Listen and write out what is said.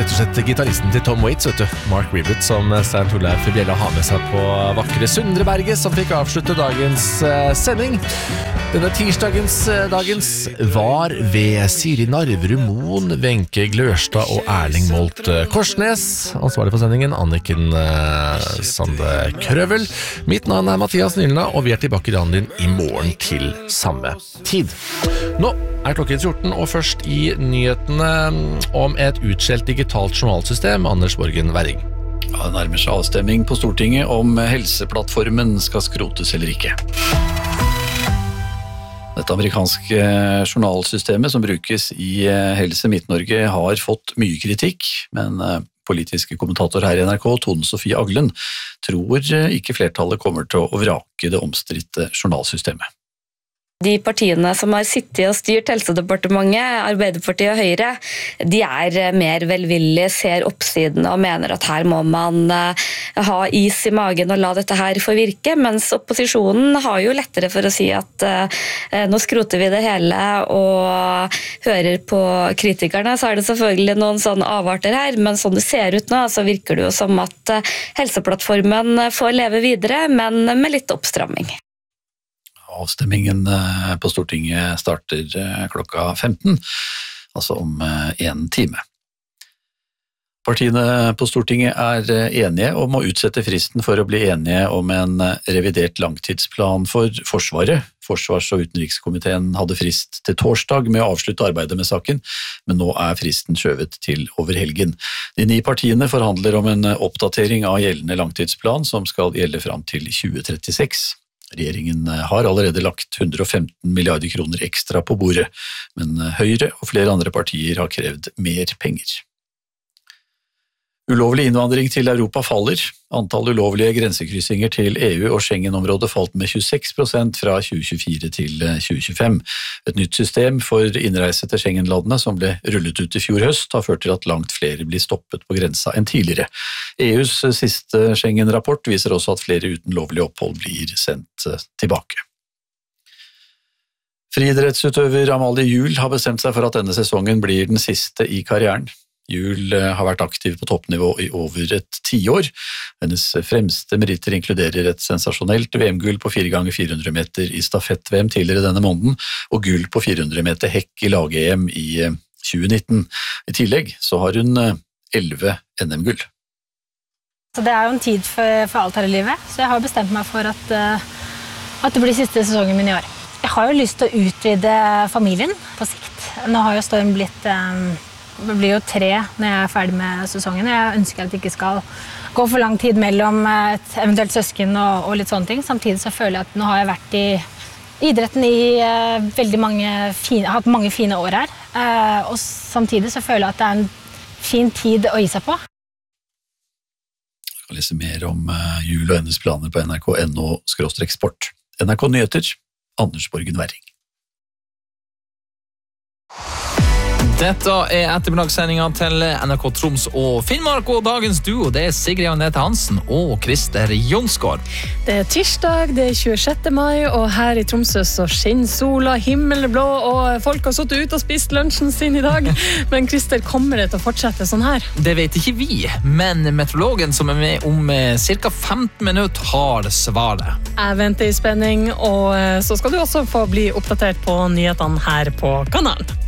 rett og slett gitaristen til Tom Waits, vet du, Mark Ribot, som Stein Torleif Bjella har med seg på vakre Sundreberget, som fikk avslutte dagens sending. Denne dagens var ved Siri Narverum Moen, Wenche Glørstad og Erling Molt Korsnes. Ansvarlig for sendingen, Anniken Sande Krøvel. Mitt navn er Mathias Nylna, og vi er tilbake i din i morgen til samme tid. Nå er klokken 14, og først i nyhetene om et utskjelt digitalt journalsystem, Anders Borgen Werring. Ja, det nærmer seg avstemming på Stortinget om Helseplattformen skal skrotes eller ikke. Dette amerikanske journalsystemet som brukes i Helse Midt-Norge har fått mye kritikk, men politiske kommentator her i NRK, Tone Sofie Aglen, tror ikke flertallet kommer til å vrake det omstridte journalsystemet. De partiene som har sittet og styrt Helsedepartementet, Arbeiderpartiet og Høyre, de er mer velvillige, ser oppsidene og mener at her må man ha is i magen og la dette her få virke, mens opposisjonen har jo lettere for å si at nå skroter vi det hele og hører på kritikerne, så er det selvfølgelig noen sånne avarter her, men sånn det ser ut nå, så virker det jo som at Helseplattformen får leve videre, men med litt oppstramming. Avstemmingen på Stortinget starter klokka 15, altså om 1 time. Partiene på Stortinget er enige om å utsette fristen for å bli enige om en revidert langtidsplan for Forsvaret. Forsvars- og utenrikskomiteen hadde frist til torsdag med å avslutte arbeidet med saken, men nå er fristen skjøvet til over helgen. De 9 partiene forhandler om en oppdatering av gjeldende langtidsplan som skal gjelde fram til 2036. Regjeringen har allerede lagt 115 milliarder kroner ekstra på bordet, men Høyre og flere andre partier har krevd mer penger. Ulovlig innvandring til Europa faller. Antall ulovlige grensekryssinger til EU og Schengen-området falt med 26% fra 2024 til 2025. Et nytt system for innreise til Schengen-landene som ble rullet ut i fjor høst, har ført til at langt flere blir stoppet på grensa enn tidligere. EUs siste Schengen-rapport viser også at flere uten lovlig opphold blir sendt tilbake. Friidrettsutøver Amalie Juel har bestemt seg for at denne sesongen blir den siste i karrieren. Juel har vært aktiv på toppnivå i over et 10 år. Hennes fremste meritter inkluderer et sensasjonelt VM-gull på 4x400 meter i stafett-VM tidligere denne måneden, og gull på 400 meter hekk i lag-EM i 2019. I tillegg så har hun 11 NM-gull. Så det er jo en tid for alt her i livet, så jeg har bestemt meg for at det blir siste sesongen min i år. Jeg har jo lyst til å utvide familien på sikt. Nå har jo Storm blitt... Det blir jo 3 når jeg er ferdig med sesongen. Jeg ønsker at det ikke skal gå for lang tid mellom et eventuelt søsken og litt sånne ting. Samtidig så føler jeg at nå har jeg vært i idretten i veldig hatt mange fine år her. Og samtidig så føler jeg at det er en fin tid å gi seg på. Du kan lese mer om Juel og hennes planer på nrk.no/sport. NRK Nyheter, Anders Borgen Werring. Dette er ettermiddagssendingen til NRK Troms og Finnmark, og dagens duo, det er Sigrid Anette Hansen og Christer Jonsgaard. Det er tirsdag, det er 26. mai, og her i Tromsø så skinner sola, himmelen er blå, og folk har suttet ut og spist lunsjen sin i dag. Men Christer, kommer det til å fortsette sånn her? Det vet ikke vi, men meteorologen som er med om cirka 15 minutter har svaret. Jeg venter i spenning, og så skal du også få bli oppdatert på nyhetene her på kanalen.